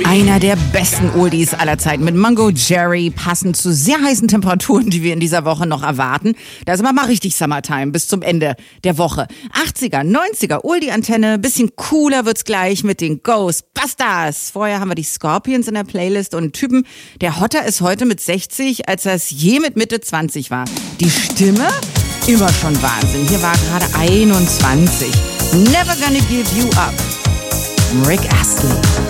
Einer der besten Oldies aller Zeiten mit Mungo Jerry, passend zu sehr heißen Temperaturen, die wir in dieser Woche noch erwarten. Da ist aber mal richtig Summertime bis zum Ende der Woche. 80er, 90er, Oldie-Antenne, bisschen cooler wird's gleich mit den Ghostbusters. Vorher haben wir die Scorpions in der Playlist und einen Typen, der hotter ist heute mit 60, als er es je mit Mitte 20 war. Die Stimme? Immer schon Wahnsinn. Hier war gerade 21. Never Gonna Give You Up. Rick Astley.